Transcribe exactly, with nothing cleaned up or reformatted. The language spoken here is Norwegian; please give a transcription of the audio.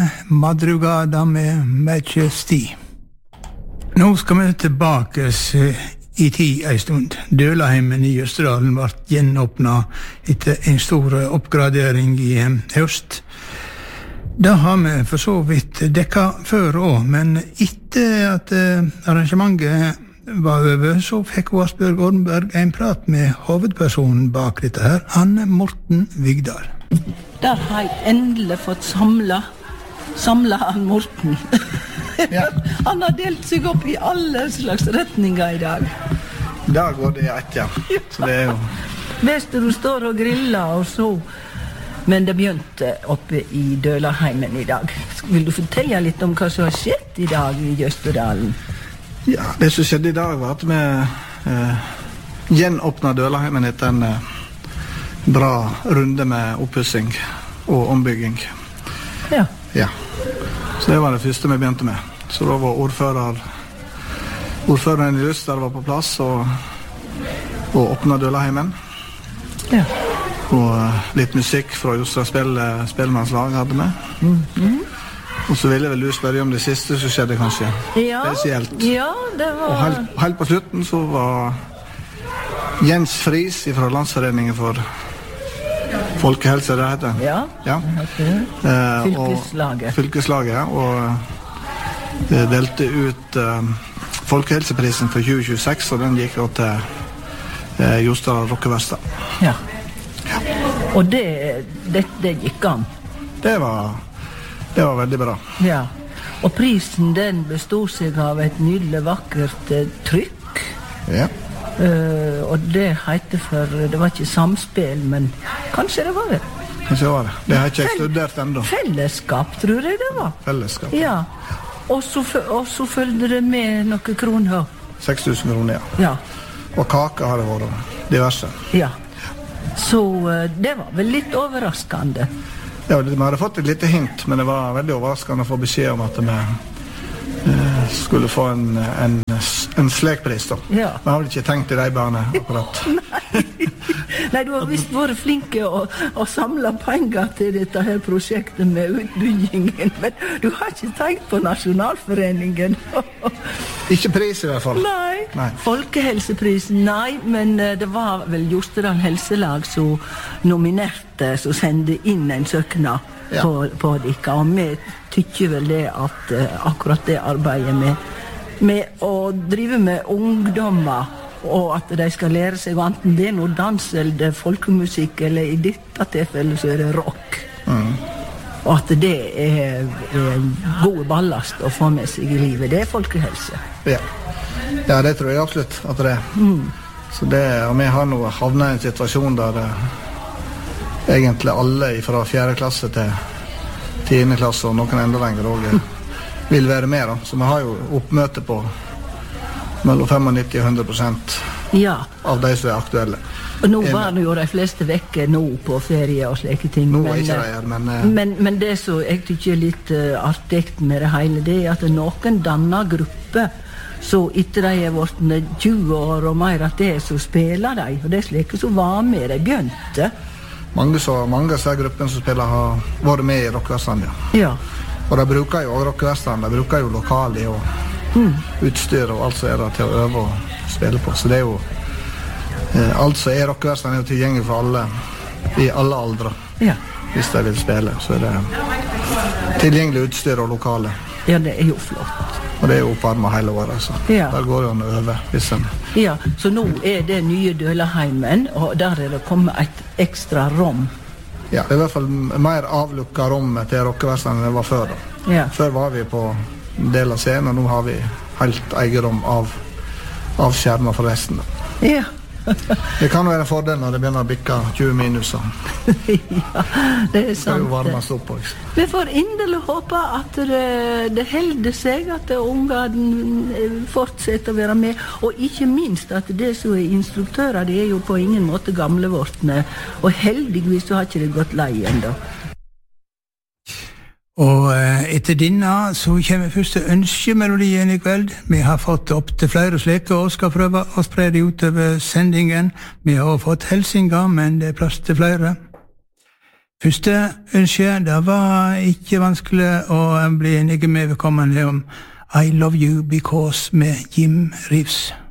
Madrugada med Majesty. Nå skal vi tilbake i tid en stund. Dølaheimen i Østerdalen ble gjenåpnet etter en stor oppgradering i høst. Det har vi for så vidt dekket før også, men etter at arrangementet var over, så fikk Asbjørg Ornberg en prat med hovedpersonen bak dette her, Anne Morten Vigdal. Der har jeg endelig fått samla, samla han Morten. Ja. Han har delt seg opp i alle slags retninger i dag. Der går det i ett, ja. Så det er jo... Mest du står og griller og så... Men det begynte oppe i Dølaheimen i dag. Vil du fortelle litt om hva som har skjedd i dag i Østerdalen? Ja, det som skjedde i dag var at vi eh, gjenåpnet Dølaheimen etter en eh, bra runde med oppussing og ombygging. Ja. Ja. Så det var det første vi begynte med. Så da var ordfører, ordføreren i Lyster var på plass og, og åpnet Dølaheimen. Ja. Og uh, litt musikk fra Jostra Spell, uh, Spellemannslag hadde vi. Mm -hmm. Og så ville vel du spørre om det siste som skjedde kanskje. Ja, spesielt. Ja, det var... Og helt, helt på slutten så var Jens Friis fra Landsforeningen for Folkehelse, det heter. Ja, ja. Uh, fylkeslaget. Og, fylkeslaget, og uh, delte ut uh, Folkehelseprisen for tjue tjueseks, og den gikk da til uh, Jostra Rockeverkstad. Ja. Og det, det, det gikk an. Det var, det var veldig bra. Ja, og prisen den bestod seg av et nydelig vakkert eh, trykk. Ja. Uh, og det heter for, det var ikke samspill, men kanskje det var det. Kanskje det var det. Det har ikke jeg studert enda. Fellesskap, tror jeg det var. Fellesskap. Ja, og så, og så følgde det med noen kroner. seks tusen kroner, ja. Ja. Og kake har det vært, diverse. Ja. Så det var vel litt overraskende. Ja, vi hadde fått et lite hint, men det var veldig overraskende å få beskjed om at vi eh, skulle få en, en, en slekpris da. Ja. Vi har vel ikke tenkt i de barna akkurat. Nei. Nei, du har visst vært flinke å, å samle penger til dette her prosjektet med utbyggingen, men du har ikke tenkt på Nasjonalforeningen. Ikke pris i hvert fall. Nei. Nei. Folkehelseprisen, nei, men det var vel Jostedal Helselag som nominerte, som sendte inn en søknad ja. på, på dere, og vi tykker vel det at uh, akkurat det arbeidet med, med å drive med ungdommer, og at de skal lære seg enten det er noe dans eller folkemusikk, eller i dette tilfellet så er det rock. Mm. Og at det er, er god ballast å få med seg i livet. Det er folkehelse. Ja, ja det tror jeg absolutt at det er. Mm. Så det, og vi har nå havnet i en situasjon der det, egentlig alle fra fjerde klasse til tiende klasse, og noen enda lenger også, vil være med da. Så vi har jo oppmøte på mellom nittifem og hundre prosent ja. av de som er aktuelle. Og nå var det jo de fleste vekke nå på ferie og slike ting. Nå men, er ikke det her, men, uh, men... Men det som jeg tykker er litt uh, artig med det hele, det er at noen danner grupper, så etter de er vært tjue år og mer at det så spiller de, og det er slike som var med, de begynte. Mange, så, mange av disse gruppene som spiller har vært med i Rockeverkstad, ja. Ja. Og de bruker jo Rockeverkstad, de bruker jo lokale og mm. utstyr og alt som er der til å øve og spille på. Så det er jo eh, alt som er Rockeverkstad er jo tilgjengelig for alle i alle aldre. Ja. Hvis de vil spille, så er det tilgjengelig utstyr og lokale. Ja, det er jo flott. Og det er jo opparmet hele året, så ja. Der går jo en øve. Hvis en... Ja, så nå er det nye Dølaheimen, og der er det kommet et ekstra rom. Ja, det er i hvert fall mer avlukket rom til Rockeverkstad enn det var før. Da. Ja. Før var vi på en del av scenen, og nå har vi helt eget rom av, av skjermer for resten. Da. Ja. Det kan være en fordel når det begynner å bikke tjue minus. Ja, det er sant. Det jo varmes opp også. Vi får inderlig håpe at det, det helder seg, at ungene fortsetter å være med, og ikke minst at det som er instruktører, de er jo på ingen måte gamle vortne, og heldigvis så har ikke det gått lei enda. Og etter denne så kommer første ønskemelodien i kveld. Vi har fått opp til flere slike og skal prøve å spre det utover sendingen. Vi har fått helsinger, men det er plass til flere. Første ønske, det var ikke vanskelig å bli enige med vedkommende om I Love You Because med Jim Reeves.